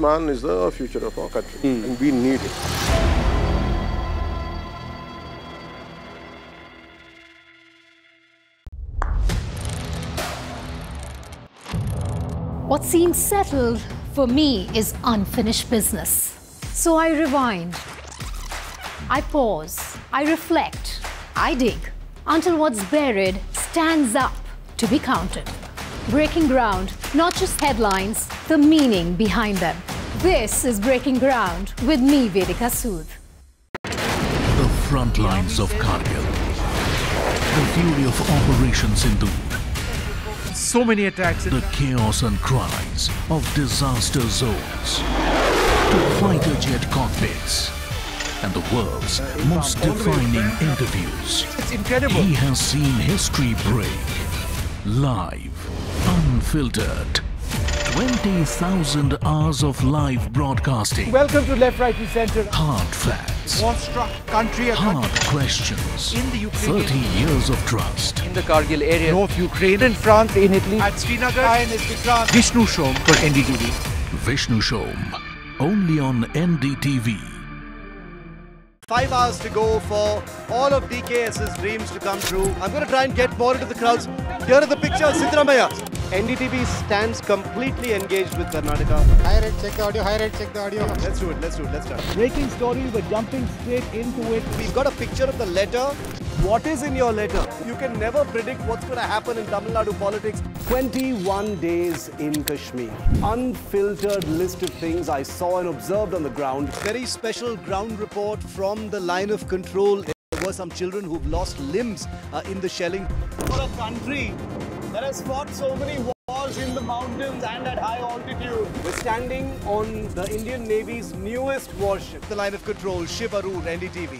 man is the future of our country, and we need it. What seems settled for me is unfinished business. So I rewind, I pause, I reflect, I dig until what's buried stands up to be counted. Breaking ground, not just headlines, the meaning behind them. This is Breaking Ground with me, Vedika Sood. The front lines of Kargil. The fury of Operation Sindoor. So many attacks. The chaos and cries of disaster zones. To fighter jet cockpits. And the world's most defining interviews. It's incredible. He has seen history break. Live. Unfiltered. 20,000 hours of live broadcasting. Welcome to Left, Right and Centre. Hard facts. War-struck country. Hard questions. In the Ukraine. 30 years of trust. In the Kargil area. North Ukraine. In France, in Italy. At Srinagar. Hi, Mr. France. Vishnu Shom for NDTV. Vishnu Shom. Only on NDTV. 5 hours to go for all of DKS's dreams to come true. I'm going to try and get more into the crowds. Here are the pictures, Siddaramaiah. NDTV stands completely engaged with Karnataka. High rate, check the audio. High rate, check the audio. Let's do it. Let's start. Breaking story, we're jumping straight into it. We've got a picture of the letter. What is in your letter? You can never predict what's going to happen in Tamil Nadu politics. 21 days in Kashmir. Unfiltered list of things I saw and observed on the ground. Very special ground report from the line of control. There were some children who've lost limbs in the shelling. For a country that has fought so many wars in the mountains and at high altitude. We're standing on the Indian Navy's newest warship. The line of control, Shiv Arur, NDTV.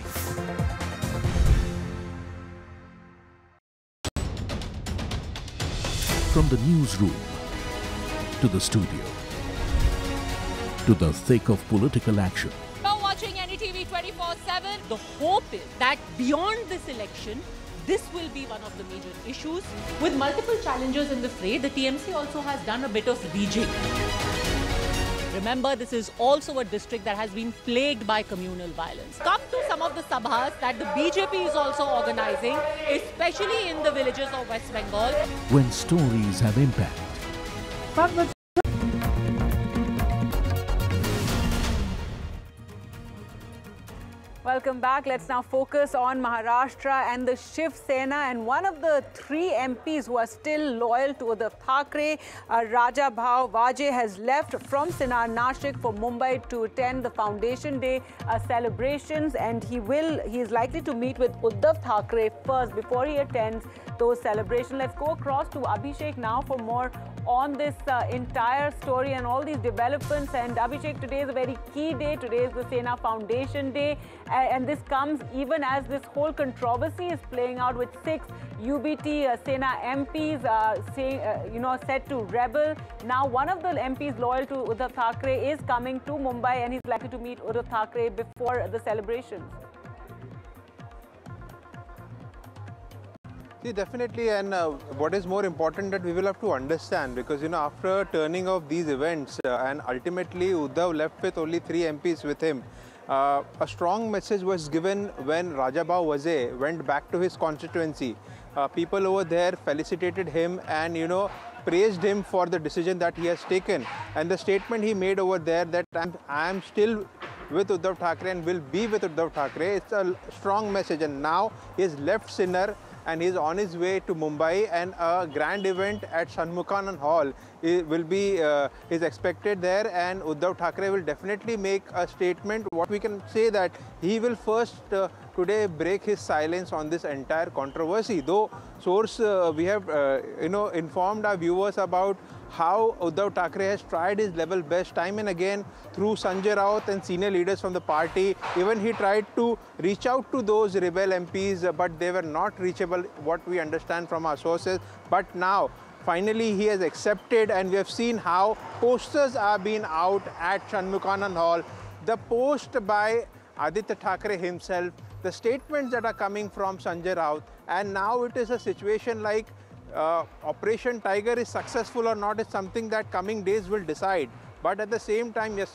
From the newsroom to the studio to the thick of political action. Now watching NDTV 24/7, the hope is that beyond this election, this will be one of the major issues. With multiple challengers in the fray, the TMC also has done a bit of rejigging. Remember, this is also a district that has been plagued by communal violence. Come to some of the sabhas that the BJP is also organizing, especially in the villages of West Bengal. When stories have impact. Welcome back. Let's now focus on Maharashtra and the Shiv Sena, and one of the 3 MPs who are still loyal to Uddhav Thackeray, Raja Bhau Vajay, has left from Sinar Nashik for Mumbai to attend the Foundation Day celebrations, and he is likely to meet with Uddhav Thackeray first before he attends those celebrations. Let's go across to Abhishek now for more on this entire story and all these developments. And Abhishek, today is a very key day. Today is the Sena Foundation Day. And this comes even as this whole controversy is playing out with 6 UBT Sena MPs set to rebel. Now, one of the MPs loyal to Uddhav Thackeray is coming to Mumbai, and he's likely to meet Uddhav Thackeray before the celebrations. See, definitely, and what is more important that we will have to understand, because after turning off these events and ultimately Uddhav left with only 3 MPs with him. A strong message was given when Raja Bhau Vajay went back to his constituency. People over there felicitated him and praised him for the decision that he has taken. And the statement he made over there that I am still with Uddhav Thackeray and will be with Uddhav Thackeray. It's a strong message, and now he has left Sinnar and he's on his way to Mumbai, and a grand event at Shanmukhanan Hall is expected there, and Uddhav Thackeray will definitely make a statement. What we can say that he will first today break his silence on this entire controversy. Though source we have informed our viewers about how Uddhav Thackeray has tried his level best time and again through Sanjay Raut and senior leaders from the party. Even he tried to reach out to those rebel MPs, but they were not reachable, what we understand from our sources. But now, finally, he has accepted, and we have seen how posters are being out at Shanmukhanan Hall. The post by Aditya Thackeray himself, the statements that are coming from Sanjay Raut, and now it is a situation like Operation Tiger is successful or not is something that coming days will decide. But at the same time, yes,